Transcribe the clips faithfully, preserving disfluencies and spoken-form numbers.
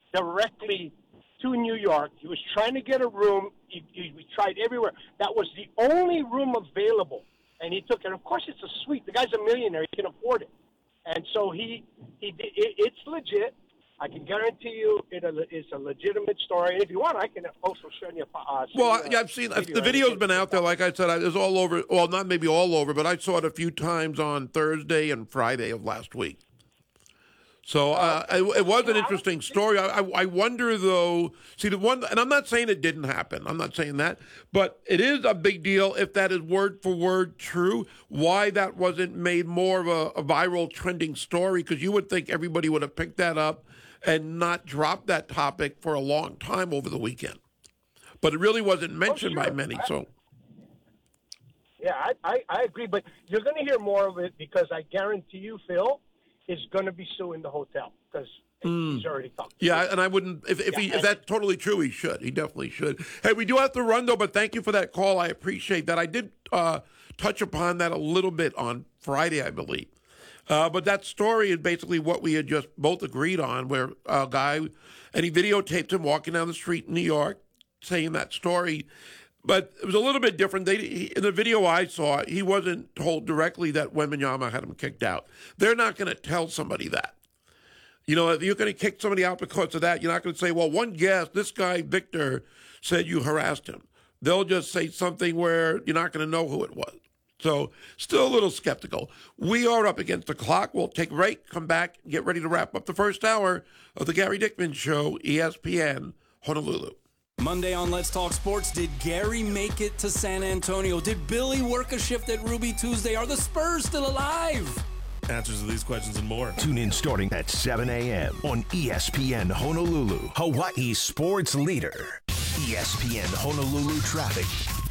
directly to New York. He was trying to get a room. He, he, we tried everywhere. That was the only room available, and he took it. Of course, it's a suite. The guy's a millionaire. He can afford it. And so he, he it, it's legit. I can guarantee you it is a legitimate story. And if you want, I can also show you. Uh, well, you yeah, I've seen the video's been out there. Like I said, it was all over. Well, not maybe all over, but I saw it a few times on Thursday and Friday of last week. So uh, it, it was an interesting story. I, I, I wonder, though, see, the one, and I'm not saying it didn't happen. I'm not saying that. But it is a big deal if that is word for word true, why that wasn't made more of a, a viral trending story, because you would think everybody would have picked that up and not dropped that topic for a long time over the weekend. But it really wasn't mentioned oh, sure. by many, so. Yeah, I, I, I agree, but you're going to hear more of it because I guarantee you, Phil, is going to be suing the hotel because mm. he's already talked. Yeah, and I wouldn't, if if, yeah, he, if that's totally true, he should. He definitely should. Hey, we do have to run, though, but thank you for that call. I appreciate that. I did uh, touch upon that a little bit on Friday, I believe. Uh, but that story is basically what we had just both agreed on, where a guy, and he videotaped him walking down the street in New York saying that story. But it was a little bit different. They, he, in the video I saw, he wasn't told directly that Wembanyama had him kicked out. They're not going to tell somebody that. You know, if you're going to kick somebody out because of that, you're not going to say, well, one guess, this guy, Victor, said you harassed him. They'll just say something where you're not going to know who it was. So still a little skeptical. We are up against the clock. We'll take a break, come back, and get ready to wrap up the first hour of the Gary Dickman Show, E S P N, Honolulu. Monday on Let's Talk Sports, did Gary make it to San Antonio? Did Billy work a shift at Ruby Tuesday? Are the Spurs still alive? Answers to these questions and more. Tune in starting at seven a.m. on E S P N Honolulu, Hawaii's sports leader. E S P N Honolulu traffic.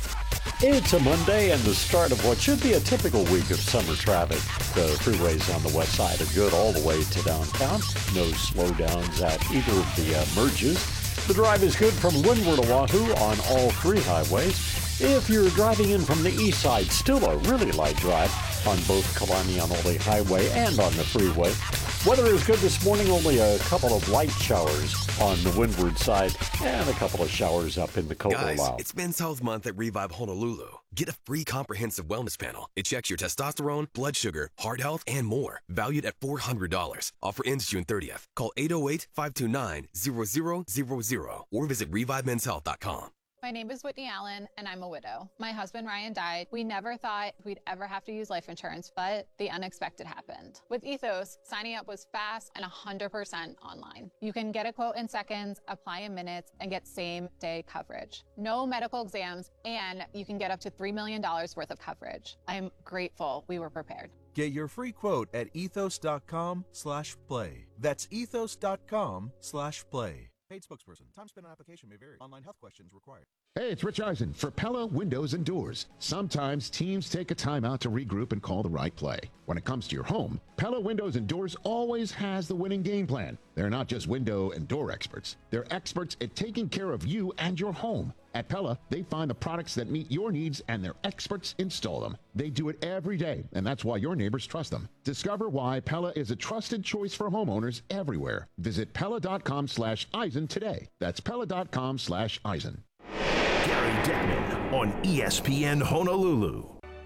It's a Monday and the start of what should be a typical week of summer traffic. The freeways on the west side are good all the way to downtown. No slowdowns at either of the uh, merges. The drive is good from Windward Oahu on all three highways. If you're driving in from the east side, still a really light drive on both Kalanianole Highway and on the freeway. Weather is good this morning, only a couple of light showers on the windward side and a couple of showers up in the Kokolao. Guys, it's Men's Health Month at Revive Honolulu. Get a free comprehensive wellness panel. It checks your testosterone, blood sugar, heart health, and more. Valued at four hundred dollars. Offer ends June thirtieth. Call eight oh eight, five two nine, zero zero zero zero or visit revive men's health dot com. My name is Whitney Allen, and I'm a widow. My husband, Ryan, died. We never thought we'd ever have to use life insurance, but the unexpected happened. With Ethos, signing up was fast and one hundred percent online. You can get a quote in seconds, apply in minutes, and get same-day coverage. No medical exams, and you can get up to three million dollars worth of coverage. I'm grateful we were prepared. Get your free quote at ethos.com slash play. That's ethos.com slash play. Paid spokesperson. Time spent on application may vary. Online health questions required. Hey, it's Rich Eisen for Pella Windows and Doors. Sometimes teams take a time out to regroup and call the right play. When it comes to your home, Pella Windows and Doors always has the winning game plan. They're not just window and door experts. They're experts at taking care of you and your home. At Pella, they find the products that meet your needs and their experts install them. They do it every day, and that's why your neighbors trust them. Discover why Pella is a trusted choice for homeowners everywhere. Visit Pella.com slash Eisen today. That's Pella.com slash Eisen. Gary Dickman on E S P N Honolulu.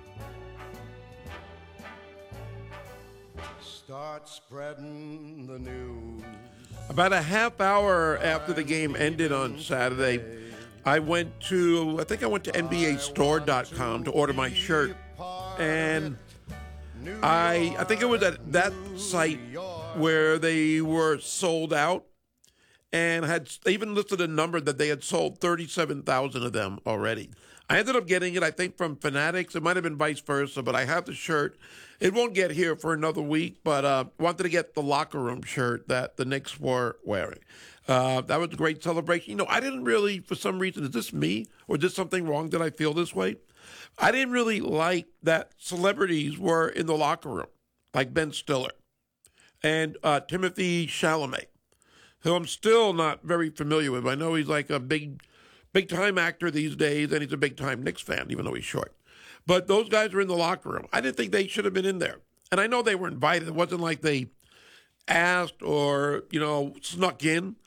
Start spreading the news. About a half hour after the game ended on Saturday, I went to, I think I went to N B A store dot com to order my shirt. And I I think it was at that site where they were sold out and had they even listed a number that they had sold thirty-seven thousand of them already. I ended up getting it, I think, from Fanatics. It might have been vice versa, but I have the shirt. It won't get here for another week, but uh, wanted to get the locker room shirt that the Knicks were wearing. Uh, that was a great celebration. You know, I didn't really, for some reason, is this me or is this something wrong? Did I feel this way? I didn't really like that celebrities were in the locker room, like Ben Stiller and uh, Timothy Chalamet, who I'm still not very familiar with. I know he's like a big, big-time actor these days, and he's a big-time Knicks fan, even though he's short. But those guys were in the locker room. I didn't think they should have been in there. And I know they were invited. It wasn't like they asked or, you know, snuck in.